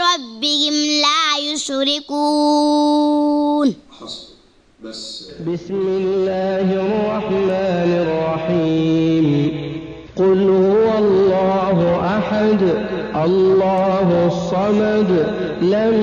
ربهم لا يشركون. بسم الله الرحمن الرحيم. قل هو الله أحد الله الصمد لم